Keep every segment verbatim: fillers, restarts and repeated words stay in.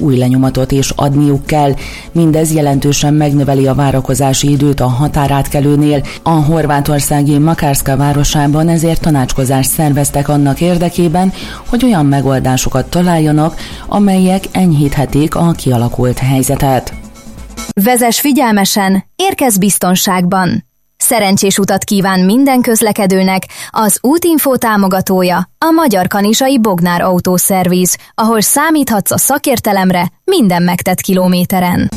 új lenyomatot is adniuk kell. Mindez jelentősen megnöveli a várakozási időt a határátkelőnél. A horvátországi Makarska városában ezért tanácskozást szerveztek annak érdekében, hogy olyan megoldásokat találjanak, amelyek enyhíthetik a kialakult helyzetet. Vezess figyelmesen, érkezz biztonságban! Szerencsés utat kíván minden közlekedőnek az Útinfo támogatója, a Magyar Kanizsai Bognár Autószerviz, ahol számíthatsz a szakértelemre minden megtett kilométeren.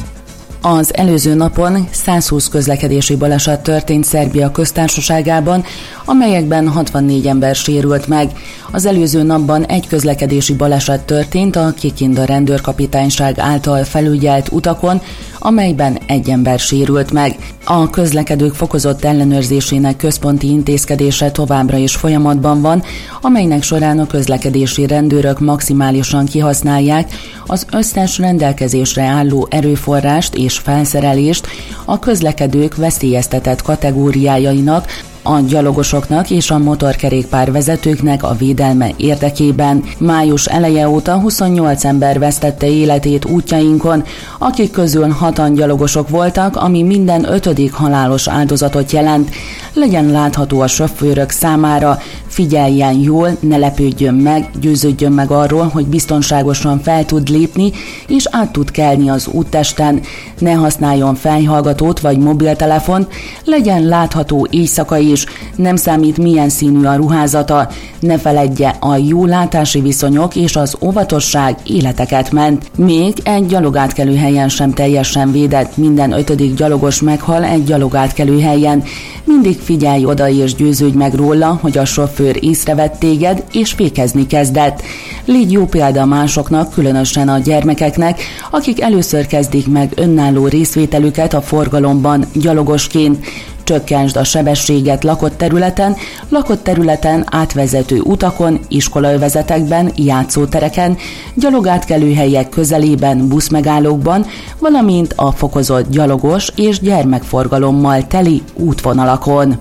Az előző napon százhúsz közlekedési baleset történt Szerbia köztársaságában, amelyekben hatvannégy ember sérült meg. Az előző napban egy közlekedési baleset történt a Kikinda rendőrkapitányság által felügyelt utakon, amelyben egy ember sérült meg. A közlekedők fokozott ellenőrzésének központi intézkedése továbbra is folyamatban van, amelynek során a közlekedési rendőrök maximálisan kihasználják az összes rendelkezésre álló erőforrást és felszerelést a közlekedők veszélyeztetett kategóriájainak, a gyalogosoknak és a motorkerékpár vezetőknek a védelme érdekében. Május eleje óta huszonnyolc ember vesztette életét útjainkon, akik közül hatan gyalogosok voltak, ami minden ötödik halálos áldozatot jelent. Legyen látható a sofőrök számára, figyeljen jól, ne lepődjön meg, győződjön meg arról, hogy biztonságosan fel tud lépni és át tud kelni az úttesten. Ne használjon fejhallgatót vagy mobiltelefont, legyen látható éjszaka is, nem számít milyen színű a ruházata, ne feledje, a jó látási viszonyok és az óvatosság életeket ment. Még egy gyalogátkelő helyen sem teljesen védett, minden ötödik gyalogos meghal egy gyalogátkelő helyen. Mindig figyelj oda és győződj meg róla, hogy a sofőr észrevett téged és fékezni kezdett. Légy jó példa másoknak, különösen a gyermekeknek, akik először kezdik meg önálló részvételüket a forgalomban gyalogosként. Csökkentsd a sebességet lakott területen, lakott területen átvezető utakon, iskolaövezetekben, játszótereken, gyalogátkelőhelyek közelében, buszmegállókban, valamint a fokozott gyalogos és gyermekforgalommal teli útvonalakon.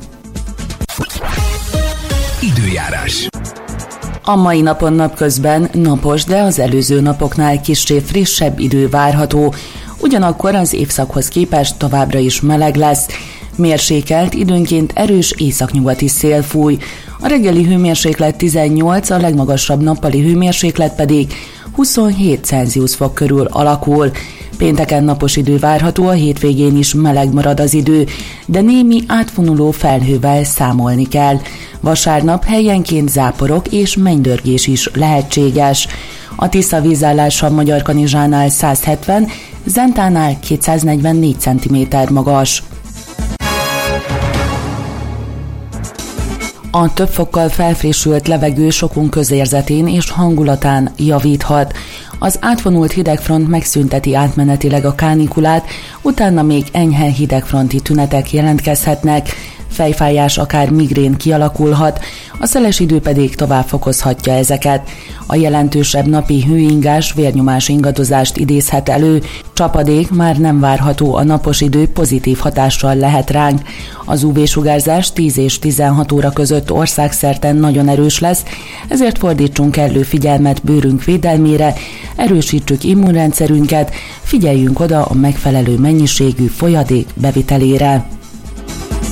Időjárás. A mai napon napközben napos, de az előző napoknál kissé frissebb idő várható. Ugyanakkor az évszakhoz képest továbbra is meleg lesz. Mérsékelt, időnként erős északnyugati szél fúj. A reggeli hőmérséklet tizennyolc, a legmagasabb nappali hőmérséklet pedig huszonhét Celsius fok körül alakul. Pénteken napos idő várható, a hétvégén is meleg marad az idő, de némi átfonuló felhővel számolni kell. Vasárnap helyenként záporok és mennydörgés is lehetséges. A Tisza vízállása Magyarkanizsánál száz hetven, Zentánál kétszáznegyvennégy centiméter magas. A több fokkal felfrissült levegő sokunk közérzetén és hangulatán javíthat. Az átvonult hidegfront megszünteti átmenetileg a kánikulát, utána még enyhe hidegfronti tünetek jelentkezhetnek, fejfájás, akár migrén kialakulhat, a szeles idő pedig tovább fokozhatja ezeket. A jelentősebb napi hőingás vérnyomás ingadozást idézhet elő, csapadék már nem várható, a napos idő pozitív hatással lehet ránk. Az ú vé-sugárzás tíz és tizenhat óra között országszerte nagyon erős lesz, ezért fordítsunk kellő figyelmet bőrünk védelmére, erősítsük immunrendszerünket, figyeljünk oda a megfelelő mennyiségű folyadék bevitelére.